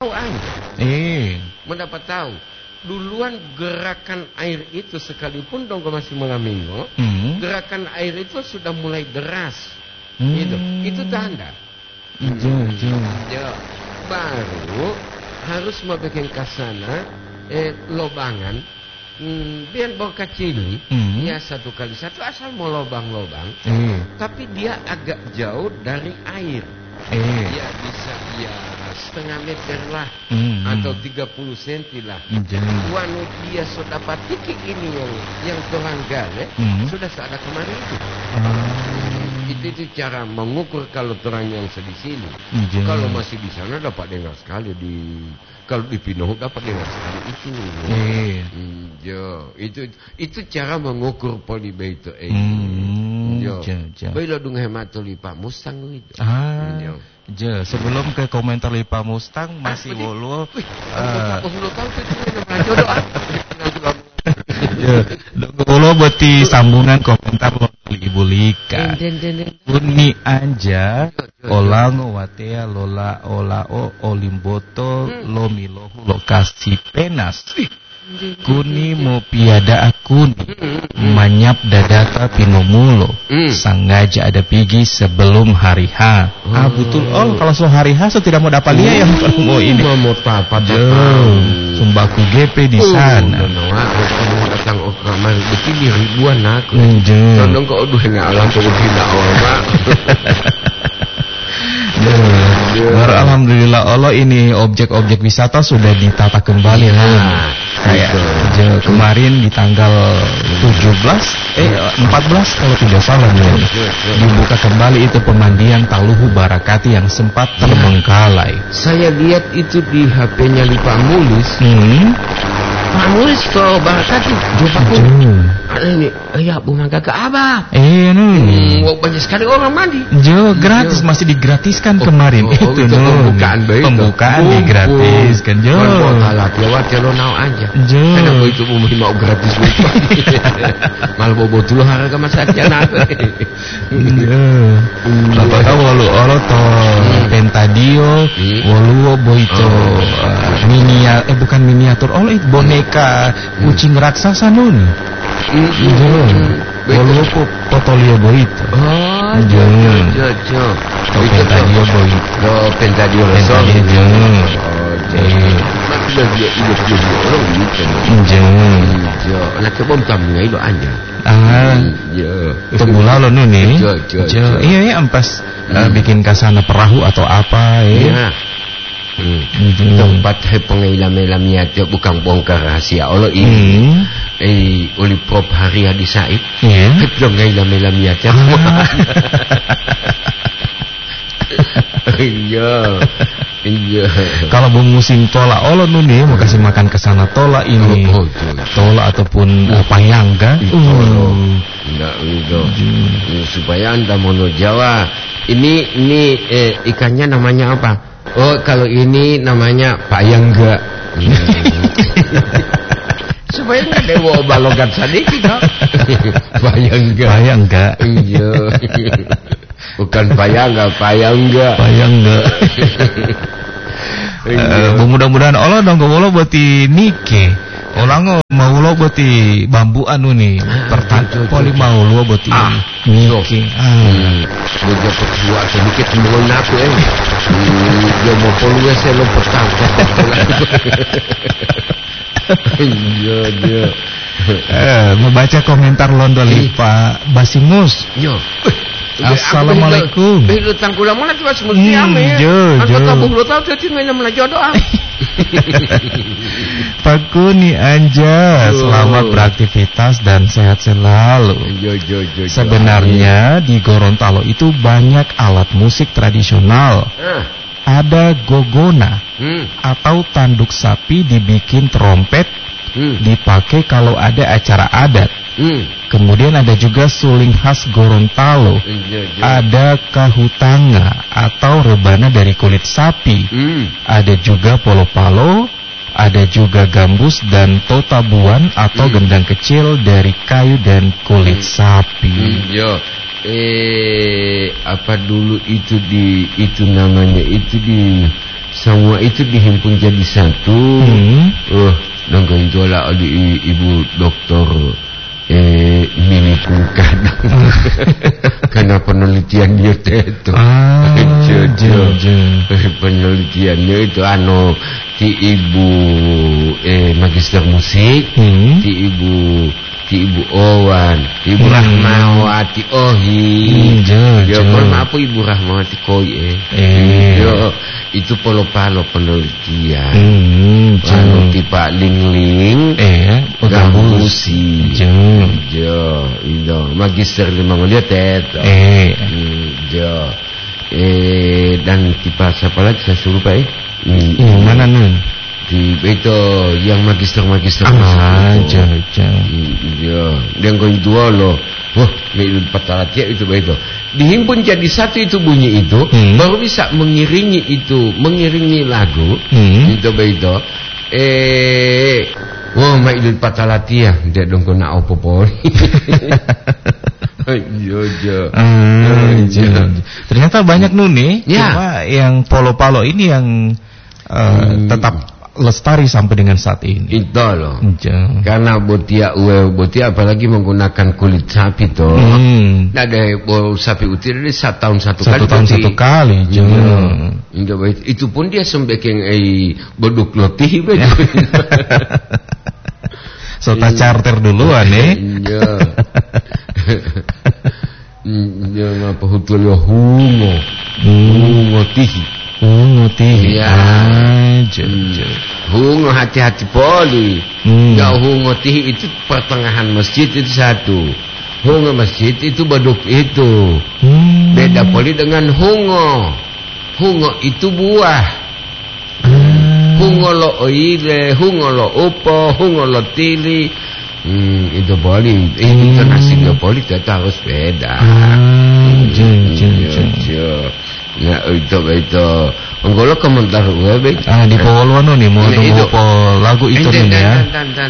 tahu aja. Mendapat tahu. Duluan gerakan air itu sekalipun dong masih malam minggu, gerakan air itu sudah mulai deras. Itu tanda. Ya, baru harus membuat kasana lobangan. Biar bau kecil, ya 1 kali 1 asal mau lobang-lobang, tapi dia agak jauh dari air. Ya bisa ya setengah meter lah, atau 30 cm lah. Wanu dia sudah patiki ini yang Tuhan gale, sudah ada kemarin itu. Itu cara mengukur kalau terang yang di sini. Kalau masih di sana dapat dengar sekali kalau di Pinoh dapat dengar sekali itu. Itu cara mengukur polibe itu. Bila dung hemat Lipa Mustang itu. Sebelum ke komentar Lipa Mustang masih wolo. Wolo beti sambungan komentar lo Ibu Lika. Kuni anja olang watea lola o olimboto lo milohu lokasi penas. Kuni mau piada akun manyap dadata pinomulo sangaja ada pigi sebelum hari H. Betul. Kalau so hari H so tidak mau dapat dia yang mau ini mau apa sumbaku GP di sana. Datang kamar begini ribuan aku. Tolong kau duhnya alam kau tidak awal. Alhamdulillah Allah ini objek-objek wisata sudah ditata kembali kayak kemarin di tanggal 14 kalau tidak salah dibuka kembali itu pemandian Taluhu Barakati yang sempat terbengkalai. Saya lihat itu di HP-nya Lipa Mulis. Pak Mulis ke Barakati jumpaku. Ini ya bumaga ke Abah. Banyak sekali orang mandi. Gratis masih digratiskan kemarin itu pembukaan digratiskan alat lewat kalau nau aja. Kenapa itu mau gratis lupa. Mal bobo dulu harga masaknya apa. Bapak tahu walu olo to pentadio walu boito bukan miniatur itu boneka kucing raksasa nun. Walu potolio boito. Pentadio boito. Pentadio Anak bom tamnya itu aja. Tunggu lalu nih. Iya ampas bikin kasana perahu atau apa tempat pengailam-ailamnya bukan bongkar rahasia Allah ini. Oleh Prof Haryadi Said. Pengailam-ailamnya Iya. Kalau musim tola Allah nih mau kasih makan ke sana tola ini. Tola ataupun payangga. Supaya Anda mau Jawa. Ini ikannya namanya apa? Kalau ini namanya payangga. Supaya nggak dewa balogat sedikit. Payangga. Iya. Bukan payangga. Mudah-mudahan Allah dong Allah boti nike. Orang mau lo boti bambu anu nih. Poli mau lo boti nike. Bojo pertua sedikit sebelum aku dia mau polue saya lo pertama. Iya. Membaca komentar Londo Lipa Basimus. Assalamualaikum. Lu tangkula mana tuh semesti ame. Angkat tabuh lu tahu jadi main namanya jodoh. Pak Kuni Anja, selamat beraktivitas dan sehat selalu. Sebenarnya di Gorontalo itu banyak alat musik tradisional. Ada gogona atau tanduk sapi dibikin trompet, dipakai kalau ada acara adat. Kemudian ada juga suling khas Gorontalo. Ada kahutanga atau rebana dari kulit sapi. Ada juga polo-palo. Ada juga gambus dan totabuan atau gendang kecil dari kayu dan kulit sapi. Apa dulu itu namanya itu di semua itu dihimpun jadi satu. Nangga itu lah ibu dokter Minikukan karena penelitian dia itu penelitiannya itu ti ibu magister musik, ti ibu Owan, ibu Rahmawati Ohi, ya apa ibu Rahmawati Koi, itu polo-palo penelitian, lalu ti Pak Ling, Gambusi, itu magister di Mongolia dan tipe siapa lagi saya suruh Pak mana nun? Di itu yang magister yang kedua loh, Patalatia itu begitu dihimpun jadi satu itu bunyi itu, baru bisa mengiringi lagu itu begitu. Maidul Patalatia dia dong kena opo-opo. Ternyata banyak Nuni, cuma yang polo-palo ini yang tetap lestari sampai dengan saat ini. Itu loh. Karena botia apalagi menggunakan kulit sapi toh. Ada sapi utir ini satu tahun satu kali. Itu pun dia sembekeng boduk lotih begitu. Sota charter duluan apa hutul hungo tihi. Hungo hati-hati poli. Hungo tihi itu pertengahan masjid itu satu. Hungo masjid itu baduk itu. Beda poli dengan hungo. Hungo itu buah. Hungo lo oile, hungo lo upo, hungo lo tili. Itu poli. Itu nasi poli itu harus beda. Ya itu enggak lo komentar gue di Polo nih mau lagu itu nih ya.